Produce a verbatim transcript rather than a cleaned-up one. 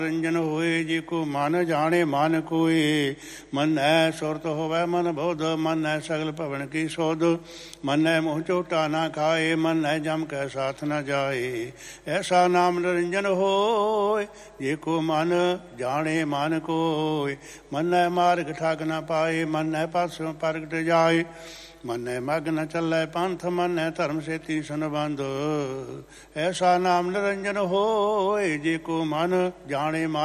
ਰੰਜਨ ਹੋਏ ਜੀ ਕੋ ਮਨ ਜਾਣੇ ਮਨ ਕੋਏ। ਮੰਨੈ ਸੁਰਤ ਹੋਵੈ ਮਨ ਬੁੱਧ, ਮੰਨੈ ਸਗਲ ਭਵਨ ਕੀ ਸੁਧ। ਮੰਨੈ ਮੂੰਹ ਝੋਟਾ ਨਾ ਖਾਏ, ਮੰਨੈ ਜਮ ਕੈ ਸਾਥ ਨ ਜਾਏ। ਐਸਾ ਨਾਮ ਨਿਰੰਜਨ ਹੋਏ ਜੇ ਕੋ ਮਨ ਜਾਣੇ ਮਨ ਕੋਏ। ਮੰਨੈ ਮਾਰਗ ਠਗ ਨ ਪਾਏ, ਮੰਨੈ ਪਾਸੋਂ ਪ੍ਰਗਟ ਜਾਏ। ਮੰਨੈ ਮਗ ਨ ਚੱਲੈ ਪੰਥ, ਮੰਨੈ ਧਰਮ ਸੇਤੀ ਸੰਬੰਧ। ਐਸਾ ਨਾਮ ਨਿਰੰਜਨ ਹੋਏ ਜੇ ਕੋ ਮਨ ਜਾਣੇ ਮਨ